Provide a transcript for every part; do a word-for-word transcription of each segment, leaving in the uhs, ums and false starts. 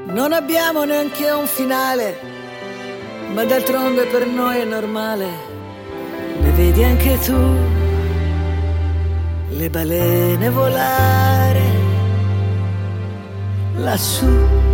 Non abbiamo neanche un finale, ma d'altronde per noi è normale. Ne vedi anche tu le balene volare lassù.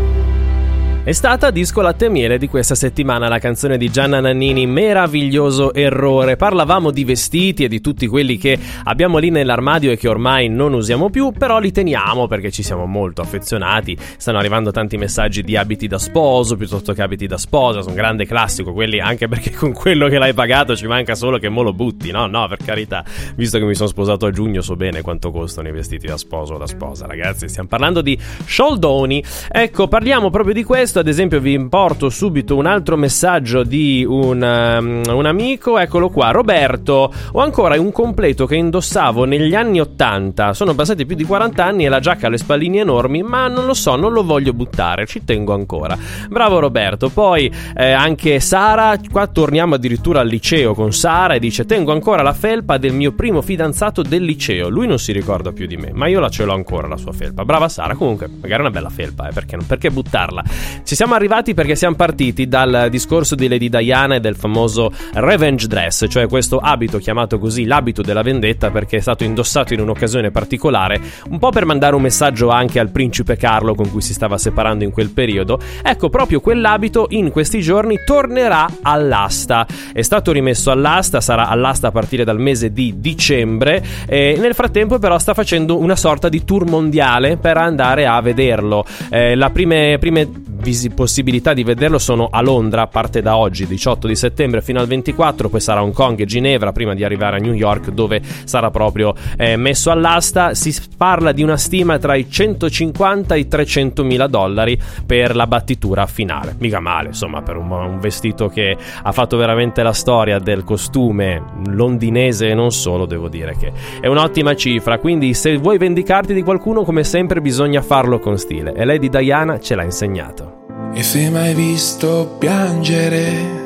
È stata disco latte e miele di questa settimana la canzone di Gianna Nannini, Meraviglioso errore. Parlavamo di vestiti e di tutti quelli che abbiamo lì nell'armadio e che ormai non usiamo più, però li teniamo perché ci siamo molto affezionati. Stanno arrivando tanti messaggi di abiti da sposo piuttosto che abiti da sposa, sono un grande classico quelli, anche perché con quello che l'hai pagato ci manca solo che mo lo butti, no? No, per carità, visto che mi sono sposato a giugno so bene quanto costano i vestiti da sposo o da sposa, ragazzi. Stiamo parlando di soldoni. Ecco, parliamo proprio di questo. Ad esempio vi importo subito un altro messaggio di un, um, un amico, eccolo qua. Roberto: ho ancora un completo che indossavo negli anni ottanta, sono passati più di quaranta anni e la giacca ha le spalline enormi, ma non lo so, non lo voglio buttare, ci tengo ancora. Bravo Roberto. Poi eh, anche Sara, qua torniamo addirittura al liceo con Sara, e dice: tengo ancora la felpa del mio primo fidanzato del liceo, lui non si ricorda più di me, ma io la ce l'ho ancora la sua felpa. Brava Sara. Comunque magari è una bella felpa, eh, perché, non, perché buttarla? Ci siamo arrivati perché siamo partiti dal discorso di Lady Diana e del famoso revenge dress, cioè questo abito chiamato così, l'abito della vendetta, perché è stato indossato in un'occasione particolare, un po' per mandare un messaggio anche al principe Carlo con cui si stava separando in quel periodo. Ecco, proprio quell'abito in questi giorni tornerà all'asta, è stato rimesso all'asta, sarà all'asta a partire dal mese di dicembre, e nel frattempo però sta facendo una sorta di tour mondiale per andare a vederlo. Eh, la prime, prime possibilità di vederlo sono a Londra, parte da oggi diciotto di settembre fino al ventiquattro, poi sarà Hong Kong e Ginevra prima di arrivare a New York, dove sarà proprio eh, messo all'asta. Si parla di una stima tra i centocinquanta e i trecentomila dollari per la battitura finale, mica male insomma, per un, un vestito che ha fatto veramente la storia del costume londinese e non solo. Devo dire che è un'ottima cifra, quindi se vuoi vendicarti di qualcuno, come sempre bisogna farlo con stile, e Lady Diana ce l'ha insegnato. E se mai visto piangere